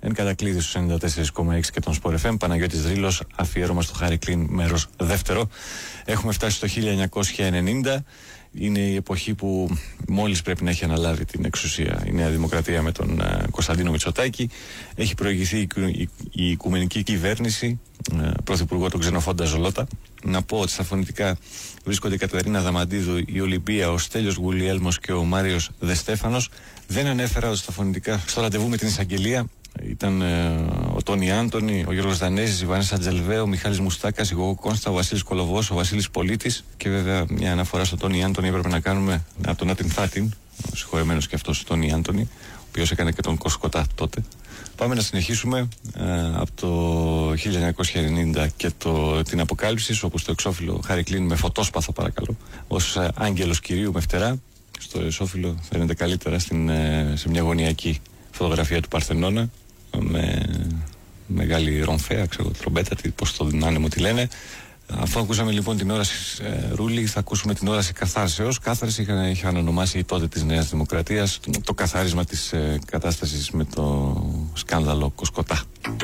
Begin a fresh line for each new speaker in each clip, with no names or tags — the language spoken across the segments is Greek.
Εν κατακλείδη στους 94,6 και τον Sport FM. Παναγιώτης Δρύλος, αφιέρωμα στο Χάρη Κλίν, μέρος δεύτερο. Έχουμε φτάσει στο 1990. Είναι η εποχή που μόλις πρέπει να έχει αναλάβει την εξουσία η Νέα Δημοκρατία με τον Κωνσταντίνο Μητσοτάκη. Έχει προηγηθεί η οικουμενική κυβέρνηση, πρωθυπουργό τον Ξενοφόντα Ζολότα. Να πω ότι στα φωνητικά βρίσκονται η Κατερίνα Δαμαντίδου, η Ολυμπία, ο Στέλιος Γουλιέλμος και ο Μάριος Δεστέφανος. Δεν ανέφερα ότι στα φωνητικά στο ραντεβού με την εισαγγελία ήταν ο Τόνι Άντωνη, ο Γιώργος Δανέζης, η Βανέσα Τζελβέ, ο Μιχάλης Μουστάκας, η Γογό Κόνστα, ο Βασίλης Κολοβός, ο Βασίλης Πολίτης. Και βέβαια μια αναφορά στο Τόνι Άντωνη έπρεπε να κάνουμε από τον Άτιν Φάτιν, ο συγχωρεμένος και αυτός Τόνι Άντωνη, ο οποίος έκανε και τον Κοσκοτά τότε. Πάμε να συνεχίσουμε από το 1990 και την αποκάλυψη, όπου στο εξώφυλλο Χάρη Κλίν με φωτόσπαθο παρακαλώ, ως άγγελος κυρίου με φτερά. Στο εσώφυλλο φαίνεται καλύτερα σε μια γωνιακή φωτογραφία του Παρθενώνα με μεγάλη ρομφέα, ξέρω, τρομπέτα, πώς το άνεμο τη λένε. Αφού ακούσαμε λοιπόν την όραση Ρούλη, θα ακούσουμε την όραση Καθάρσεως. Κάθαρση είχαν ονομάσει τότε της Νέας Δημοκρατίας το καθάρισμα της κατάστασης με το σκάνδαλο Κοσκοτά.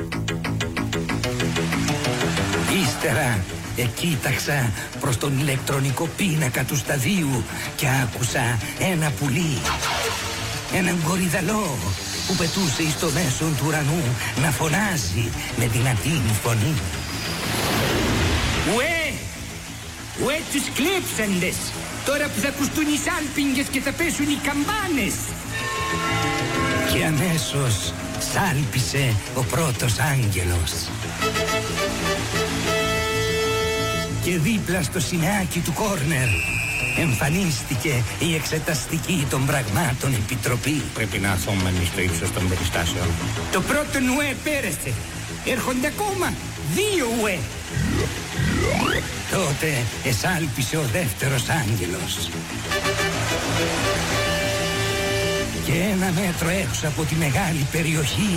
Ύστερα κοίταξα προς τον ηλεκτρονικό πίνακα του σταδίου και άκουσα ένα πουλί, έναν κορυδαλό που πετούσε εις το μέσον του ουρανού να φωνάζει με δυνατή φωνή. Ουέ τους κλέψαντες, τώρα που θα ακουστούν οι σάλπιγγες και θα πέσουν οι καμπάνες. Και αμέσως σάλπισε ο πρώτος άγγελος. Και δίπλα στο σημαίακι του κόρνερ εμφανίστηκε η εξεταστική των πραγμάτων επιτροπή.
Πρέπει να έρθουμε εμείς στο ύψος των περιστάσεων.
Το πρώτο ουέ πέρασε. Έρχονται ακόμα 2 ουέ. Τότε εσάλπισε ο δεύτερος άγγελος. Και 1 μέτρο έξω από τη μεγάλη περιοχή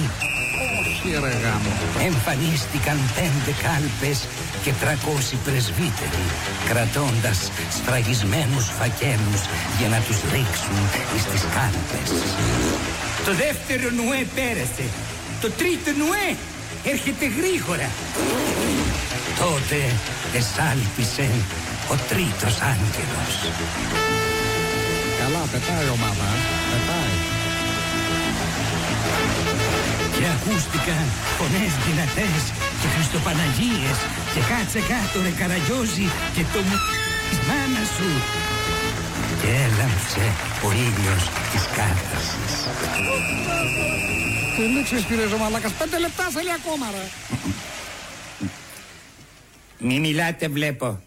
εμφανίστηκαν 5 κάλπες και 300 πρεσβύτεροι, κρατώντας σφραγισμένους φακέλους για να τους ρίξουν στις κάλπες. Το δεύτερο νουέ πέρασε. Το τρίτο νουέ έρχεται γρήγορα. Τότε εσάλπισε ο τρίτος άγγελος.
Καλά, πετάει ομάδα, πετάει.
Και ακούστηκαν φωνές δυνατές και Χριστοπαναγίες και κάτσε κάτω ρε Καραγιώζη και το μου της μάνας σου. Και έλαμψε ο ήλιος της κάθαρσης.
Τι λήξεις κύριε Ζωμαλάκας, 5 λεπτά θέλει ακόμα ρε.
Μη μιλάτε βλέπω.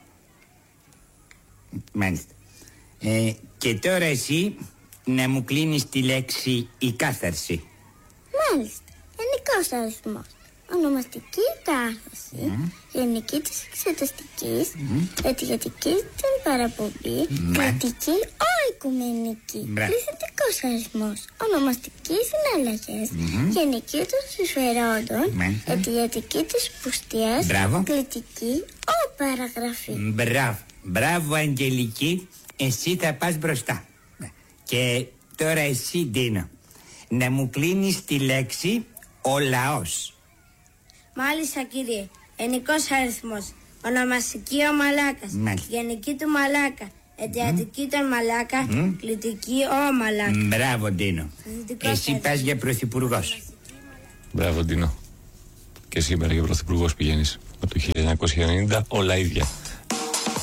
Μάλιστα. Και τώρα εσύ να μου κλείνεις τη λέξη η κάθαρση.
Μάλιστα. Γενικός αριθμός. Ονομαστική κάθαρση. Γενική της εξεταστικής. Αιτιατική την παραπομπή. Κρατική οικουμενική. Πληθυντικός αριθμός. Ονομαστική συναλλαγές. Γενική των συμφερόντων. Αιτιατική της πουστείας. Κλητική παραγραφή.
Μπράβο Αγγελική. Εσύ θα πας μπροστά. Και τώρα εσύ Ντίνο, να μου κλείνεις τη λέξη ο λαός.
Μάλιστα κύριε. Ενικός αριθμός. Ονομαστική ο Μαλάκας. Γενική του Μαλάκα. Αιτιατική των Μαλάκα. Κλητική ο Μαλάκα.
Μπράβο Ντίνο. Εσύ πας για πρωθυπουργός.
Μπράβο Ντίνο. Και σήμερα για πρωθυπουργός πηγαίνεις. Από το 1990 όλα ίδια.